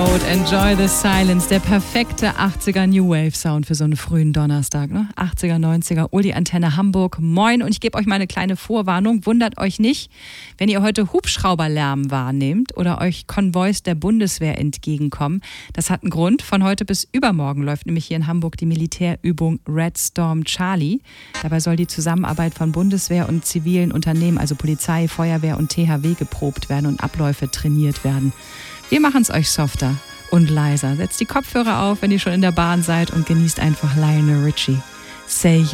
Enjoy the Silence, der perfekte 80er New Wave Sound für so einen frühen Donnerstag, ne? 80er, 90er, Uli Antenne Hamburg, moin, und ich gebe euch mal eine kleine Vorwarnung, wundert euch nicht, wenn ihr heute Hubschrauberlärm wahrnehmt oder euch Konvois der Bundeswehr entgegenkommen. Das hat einen Grund, von heute bis übermorgen läuft nämlich hier in Hamburg die Militärübung Red Storm Charlie. Dabei soll die Zusammenarbeit von Bundeswehr und zivilen Unternehmen, also Polizei, Feuerwehr und THW geprobt werden und Abläufe trainiert werden. Wir machen es euch softer und leiser. Setzt die Kopfhörer auf, wenn ihr schon in der Bahn seid, und genießt einfach Lionel Richie. Say